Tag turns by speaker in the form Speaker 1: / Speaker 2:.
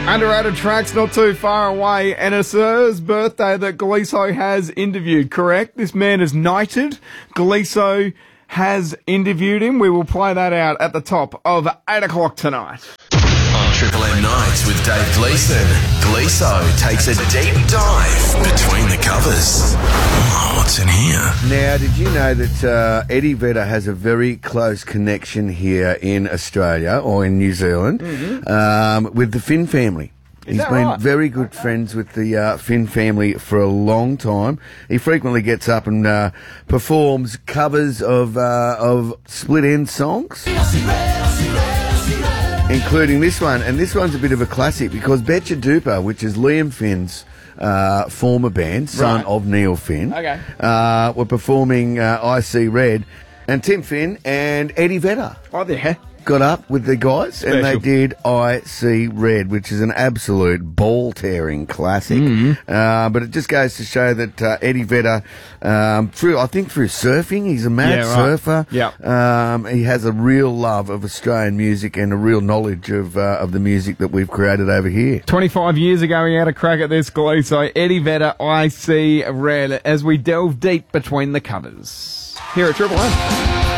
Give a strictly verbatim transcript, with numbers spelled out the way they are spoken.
Speaker 1: Underrated tracks not too far away, and it's Sir's birthday that Gleeso has interviewed, correct? This man is knighted. Gleeso has interviewed him. We will play that out at the top of eight o'clock tonight.
Speaker 2: On Triple M Nights with Dave Gleeson, Gleeso takes a deep dive between the covers. Oh, what's in here?
Speaker 3: Now, did you know that uh, Eddie Vedder has a very close connection here in Australia or in New Zealand mm-hmm. um, with the Finn family?
Speaker 1: Is
Speaker 3: He's
Speaker 1: that
Speaker 3: been
Speaker 1: right?
Speaker 3: very good friends with the uh, Finn family for a long time. He frequently gets up and uh, performs covers of uh, of split end songs, including this one. And this one's a bit of a classic because Betcha Duper, which is Liam Finn's uh, former band, son
Speaker 1: Right.
Speaker 3: of Neil Finn,
Speaker 1: Okay.
Speaker 3: uh, were performing uh, I See Red. And Tim Finn and Eddie Vedder
Speaker 1: Oh, there.
Speaker 3: got up with the guys and they
Speaker 1: Special.
Speaker 3: did I See Red, which is an absolute ball-tearing classic.
Speaker 1: Mm-hmm.
Speaker 3: Uh, but it just goes to show that uh, Eddie Vedder, um, through I think through surfing, he's a mad
Speaker 1: Yeah, right.
Speaker 3: surfer.
Speaker 1: Yeah.
Speaker 3: Um, he has a real love of Australian music and a real knowledge of uh, of the music that we've created over here.
Speaker 1: twenty-five years ago, he had a crack at this, Gleeso. Eddie Vedder, I See Red, as we delve deep between the covers. Here at Triple M.